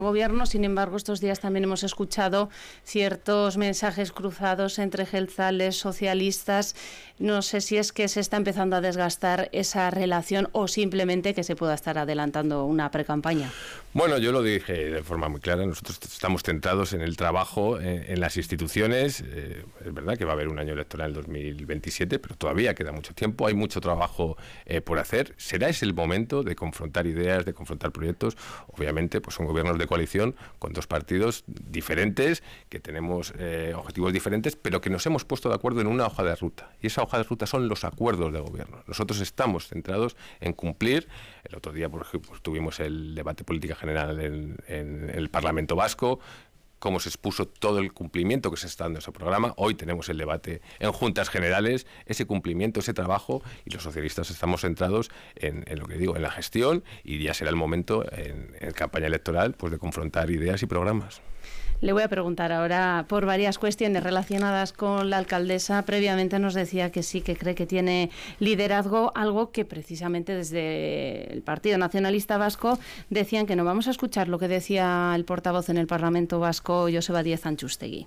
Gobierno. Sin embargo, estos días también hemos escuchado ciertos mensajes cruzados entre jeltzales, socialistas. No sé si es que se está empezando a desgastar esa relación o simplemente que se pueda estar adelantando una precampaña. Bueno, yo lo dije de forma muy clara. Nosotros estamos centrados en el trabajo, en las instituciones. Es verdad que va a haber un año electoral en 2027, pero todavía queda mucho tiempo. Hay mucho trabajo por hacer. Será ese el momento de confrontar ideas, de confrontar proyectos. Obviamente, pues son gobiernos de coalición con dos partidos diferentes, que tenemos objetivos diferentes, pero que nos hemos puesto de acuerdo en una hoja de ruta. Y esa hoja de ruta son los acuerdos de gobierno. Nosotros estamos centrados en cumplir. El otro día, por ejemplo, tuvimos el debate política general en el Parlamento Vasco, cómo se expuso todo el cumplimiento que se está dando en ese programa. Hoy tenemos el debate en Juntas Generales, ese cumplimiento, ese trabajo, y los socialistas estamos centrados en lo que digo, en la gestión, y ya será el momento en campaña electoral pues de confrontar ideas y programas. Le voy a preguntar ahora por varias cuestiones relacionadas con la alcaldesa. Previamente nos decía que sí, que cree que tiene liderazgo, algo que precisamente desde el Partido Nacionalista Vasco decían que no. Vamos a escuchar lo que decía el portavoz en el Parlamento Vasco, Joseba Díez Antxustegi.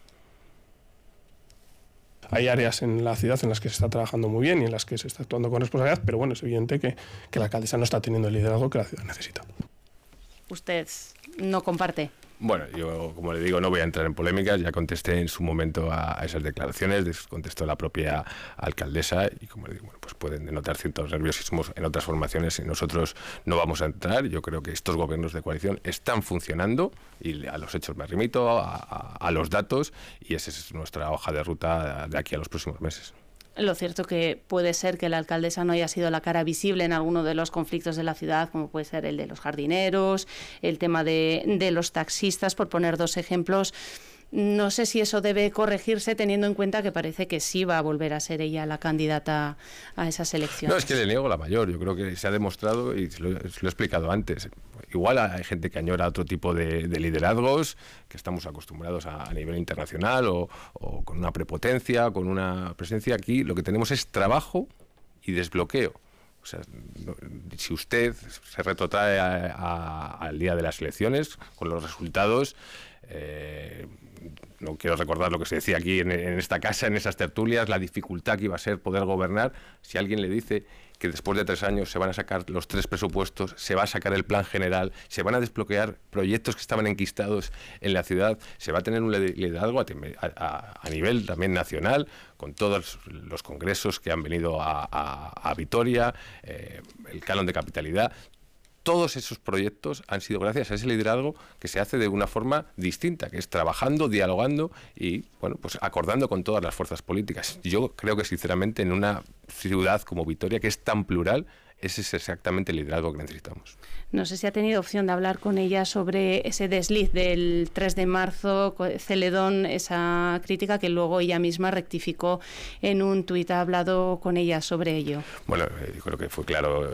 Hay áreas en la ciudad en las que se está trabajando muy bien y en las que se está actuando con responsabilidad, pero bueno, es evidente que la alcaldesa no está teniendo el liderazgo que la ciudad necesita. ¿Usted no comparte? Bueno, yo, como le digo, no voy a entrar en polémicas. Ya contesté en su momento a esas declaraciones, contestó la propia alcaldesa, y como le digo, bueno, pues pueden denotar ciertos nerviosismos en otras formaciones y nosotros no vamos a entrar. Yo creo que estos gobiernos de coalición están funcionando y a los hechos me remito, a los datos, y esa es nuestra hoja de ruta de aquí a los próximos meses. Lo cierto que puede ser que la alcaldesa no haya sido la cara visible en alguno de los conflictos de la ciudad, como puede ser el de los jardineros, el tema de los taxistas, por poner dos ejemplos. No sé si eso debe corregirse teniendo en cuenta que parece que sí va a volver a ser ella la candidata a esas elecciones. No, es que le niego la mayor. Yo creo que se ha demostrado, y se lo he explicado antes, igual hay gente que añora otro tipo de liderazgos que estamos acostumbrados a nivel internacional o con una prepotencia, con una presencia. Aquí lo que tenemos es trabajo y desbloqueo. O sea, si usted se retrotrae al día de las elecciones con los resultados, no quiero recordar lo que se decía aquí en esta casa, en esas tertulias, la dificultad que iba a ser poder gobernar. Si alguien le dice que después de 3 años se van a sacar los 3 presupuestos, se va a sacar el plan general, se van a desbloquear proyectos que estaban enquistados en la ciudad, se va a tener un liderazgo a nivel también nacional, con todos los congresos que han venido a Vitoria, el canon de capitalidad. Todos esos proyectos han sido gracias a ese liderazgo que se hace de una forma distinta, que es trabajando, dialogando y, bueno, pues acordando con todas las fuerzas políticas. Yo creo que, sinceramente, en una ciudad como Vitoria, que es tan plural, ese es exactamente el liderazgo que necesitamos. No sé si ha tenido opción de hablar con ella sobre ese desliz del 3 de marzo, Celedón, esa crítica que luego ella misma rectificó en un tuit. ¿Ha hablado con ella sobre ello? Bueno, yo creo que fue claro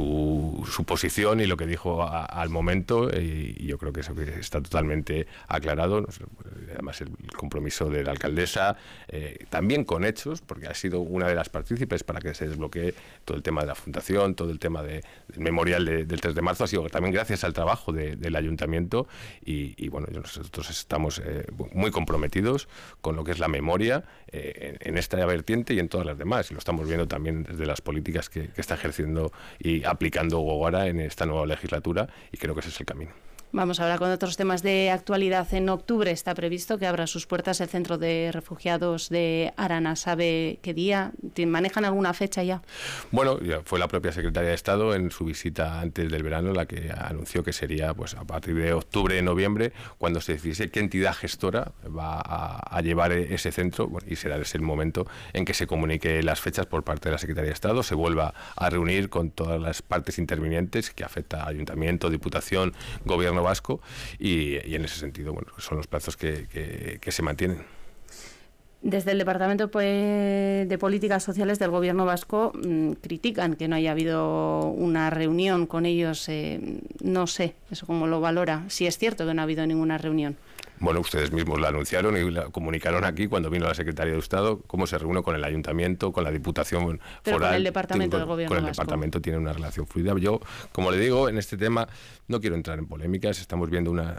su posición y lo que dijo al momento, y yo creo que eso que está totalmente aclarado. Además, el compromiso de la alcaldesa, también con hechos, porque ha sido una de las partícipes para que se desbloquee todo el tema de la fundación, todo el tema del memorial del 3 de marzo, ha sido también gracias al trabajo del ayuntamiento y bueno, nosotros estamos muy comprometidos con lo que es la memoria en esta vertiente y en todas las demás, y lo estamos viendo también desde las políticas que está ejerciendo y aplicando Gogora en esta nueva legislatura, y creo que ese es el camino. Vamos ahora con otros temas de actualidad. En octubre está previsto que abra sus puertas el Centro de Refugiados de Arana. ¿Sabe qué día? ¿Manejan alguna fecha ya? Bueno, ya fue la propia secretaria de Estado en su visita antes del verano la que anunció que sería pues a partir de octubre, noviembre, cuando se decidiese qué entidad gestora va a llevar ese centro, bueno, y será ese el momento en que se comunique las fechas por parte de la Secretaría de Estado, se vuelva a reunir con todas las partes intervinientes que afecta a Ayuntamiento, Diputación, Gobierno Vasco, y en ese sentido, bueno, son los plazos que se mantienen. Desde el Departamento de Políticas Sociales del Gobierno Vasco critican que no haya habido una reunión con ellos. No sé, eso cómo lo valora, si es cierto que no ha habido ninguna reunión. Bueno, ustedes mismos la anunciaron y la comunicaron aquí cuando vino la Secretaría de Estado, cómo se reúne con el Ayuntamiento, con la Diputación Pero Foral. Con el Departamento del Gobierno Con el Vasco. Departamento tiene una relación fluida. Yo, como le digo, en este tema no quiero entrar en polémicas. Estamos viendo una